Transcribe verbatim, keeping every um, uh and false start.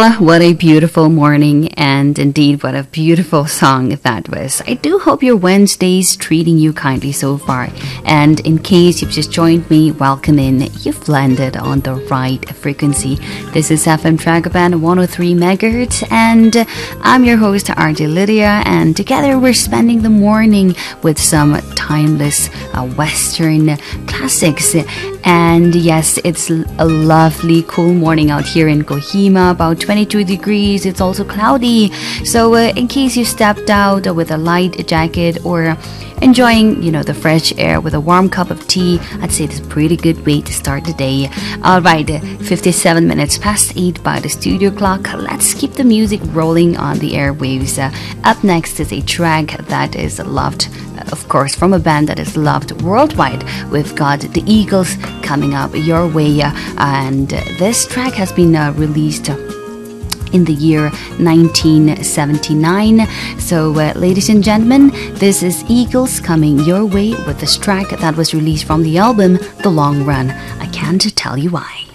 Well, what a beautiful morning, and indeed what a beautiful song that was. I do hope your Wednesday's treating you kindly so far. And in case you've just joined me, welcome in. You've landed on the right frequency. This is F M Tragaban one oh three megahertz, and I'm your host, R J Lydia, and together we're spending the morning with some timeless uh, Western classics. And yes, it's a lovely cool morning out here in Kohima, about twenty-two degrees. It's also cloudy, so uh, in case you stepped out with a light jacket or enjoying, you know, the fresh air with a warm cup of tea, I'd say it's a pretty good way to start the day. All right, fifty-seven minutes past eight by the studio clock. Let's keep the music rolling on the airwaves. Uh, up next is a track that is loved, of course, from a band that is loved worldwide. We've got the Eagles coming up your way, uh, and this track has been uh, released in the year nineteen seventy-nine. So uh, ladies and gentlemen, this is Eagles coming your way with this track that was released from the album The Long Run. I can't tell you why.